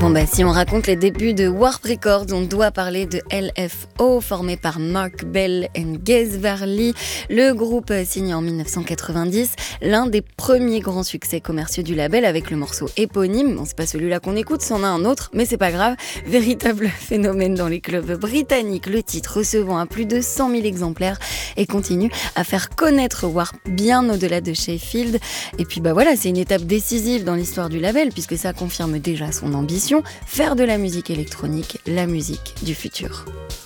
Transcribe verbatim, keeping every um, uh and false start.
Bon bah si on raconte les débuts de Warp Records, on doit parler de L F O, formé par Mark Bell et Gaz Varley. Le groupe signe en dix-neuf cent quatre-vingt-dix l'un des premiers grands succès commerciaux du label avec le morceau éponyme. Bon, c'est pas celui-là qu'on écoute, c'en a un autre, mais c'est pas grave. Véritable phénomène dans les clubs britanniques, le titre recevant à plus de cent mille exemplaires et continue à faire connaître Warp bien au-delà de Sheffield. Et puis bah voilà, c'est une étape décisive dans l'histoire du label puisque ça confirme déjà son ambition, faire de la musique électronique la musique du futur.